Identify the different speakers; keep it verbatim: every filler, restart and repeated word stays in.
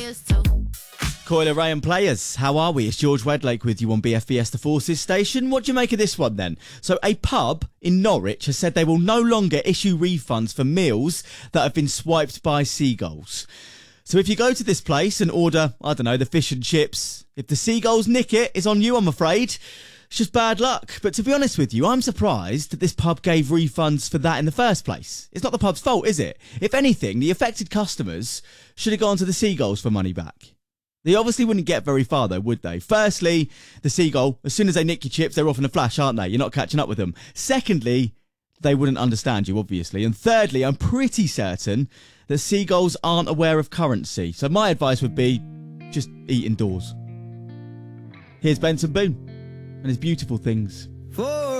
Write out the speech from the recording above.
Speaker 1: players too.
Speaker 2: Coil Ray and Players, how are we? It's George Wedlake with you on B F B S The Forces station. What do you make of this one then? So a pub in Norwich has said they will no longer issue refunds for meals that have been swiped by seagulls. So if you go to this place and order, I don't know, the fish and chips, if the seagulls nick it, it's on you, I'm afraid. It's just bad luck. But to be honest with you, I'm surprised that this pub gave refunds for that in the first place. It's not the pub's fault, is it? If anything, the affected customers should have gone to the seagulls for money back. They obviously wouldn't get very far though, would they? Firstly, the seagull, as soon as they nick your chips, they're off in a flash, aren't they? You're not catching up with them. Secondly, they wouldn't understand you, obviously. And thirdly, I'm pretty certain that seagulls aren't aware of currency. So my advice would be, just eat indoors. Here's Benson Boone and his Beautiful Things.
Speaker 3: For